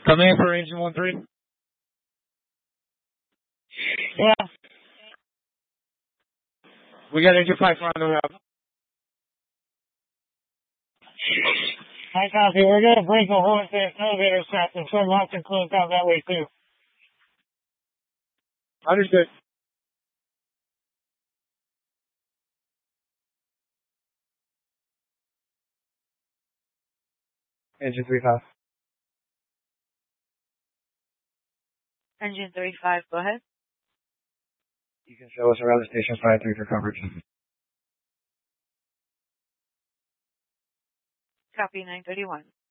Come in for engine 1-3. Yeah. We got engine 5 on the route. I copy. We're going to break the whole elevator shaft and turn left and close down that way too. Understood. Engine 3-5. Engine 3-5, go ahead. You can show us around the station 5-3 for coverage. Copy 931.